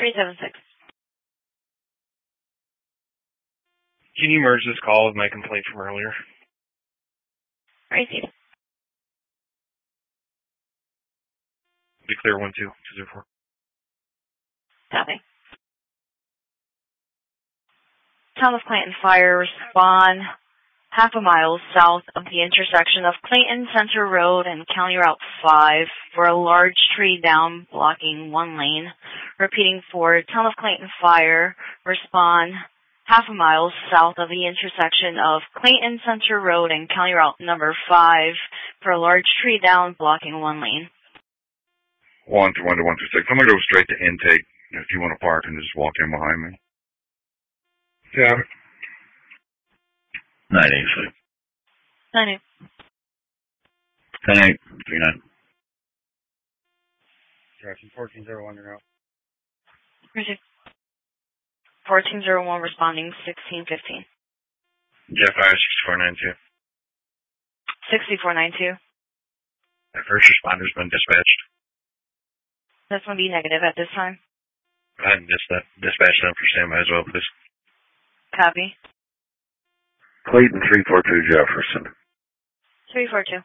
376. Can you merge this call with my complaint from earlier? Right. Declare 12204. Copy. Town of Clayton Fire, respond half a mile south of the intersection of Clayton Center Road and County Route 5 for a large tree down blocking one lane. Repeating for Town of Clayton Fire, respond half a mile south of the intersection of Clayton Center Road and County Route number 5 for a large tree down blocking one lane. 1 to 1 to 126. I'm going to go straight to intake. If you want to park and just walk in behind me. Yeah. 986. 98. 10-8. 39. Direction 1401 you're out. Received. 1401 responding 1615. Jeff Fire 6492. 6492. That first responder's been dispatched. That's going to be negative at this time. I dispatched them for standby as well, please. Copy. Clayton 342 Jefferson. 342.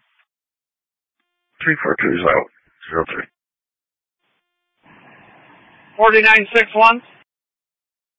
342 is out. 03. 4961.